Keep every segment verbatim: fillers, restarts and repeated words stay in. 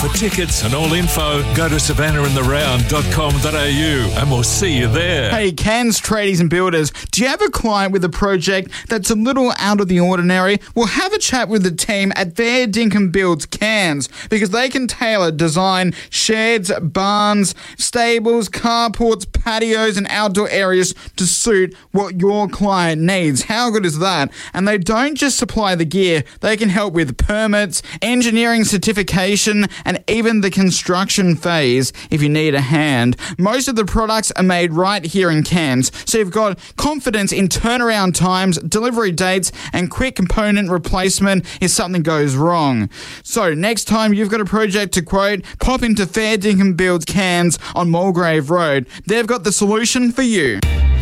For tickets and all info, go to savannah in the round dot com dot a u and we'll see you there. Hey, Cairns tradies and builders, do you have a client with a project that's a little out of the ordinary? Well, have a chat with the team at Fair Dinkum Builds Cairns, because they can tailor design sheds, barns, stables, carports, patios and outdoor areas to suit what your client needs. How good is that? And they don't just supply the gear, they can help with permits, engineering certification, and even the construction phase if you need a hand. Most of the products are made right here in Cairns, so you've got confidence in turnaround times, delivery dates, and quick component replacement if something goes wrong. So next time you've got a project to quote, pop into Fair Dinkum Builds Cairns on Mulgrave Road. They've got the solution for you.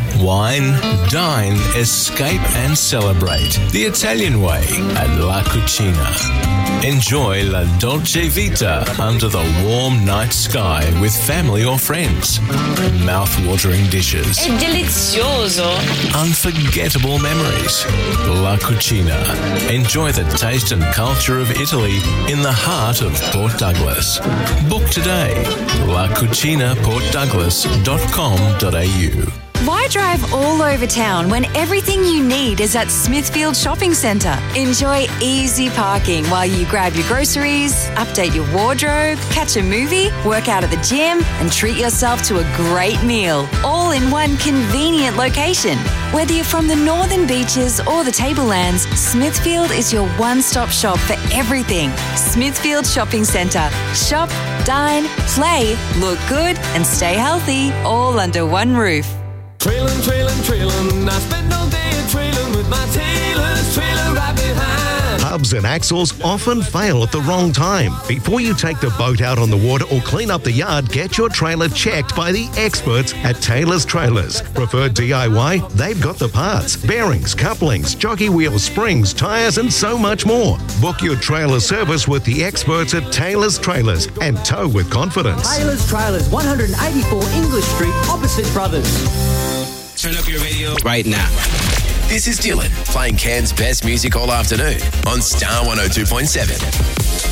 Wine, dine, escape and celebrate the Italian way at La Cucina. Enjoy La Dolce Vita under the warm night sky with family or friends. Mouth-watering dishes. È delizioso. Unforgettable memories. La Cucina. Enjoy the taste and culture of Italy in the heart of Port Douglas. Book today. la cucina port douglas dot com dot a u. Why drive all over town when everything you need is at Smithfield Shopping Centre? Enjoy easy parking while you grab your groceries, update your wardrobe, catch a movie, work out at the gym, and treat yourself to a great meal, all in one convenient location. Whether you're from the Northern Beaches or the Tablelands, Smithfield is your one-stop shop for everything. Smithfield Shopping Centre. Shop, dine, play, look good, and stay healthy, all under one roof. Trailin', trailin', trailin', I spend all day a trailin' with my Taylor's trailer right behind. Hubs and axles often fail at the wrong time. Before you take the boat out on the water or clean up the yard, get your trailer checked by the experts at Taylor's Trailers. Preferred D I Y? They've got the parts, bearings, couplings, jockey wheels, springs, tyres and so much more. Book your trailer service with the experts at Taylor's Trailers and tow with confidence. Taylor's Trailers, one eighty-four English Street, opposite Brothers. Turn up your radio right now. This is Dylan playing Cairns' best music all afternoon on Star one oh two point seven.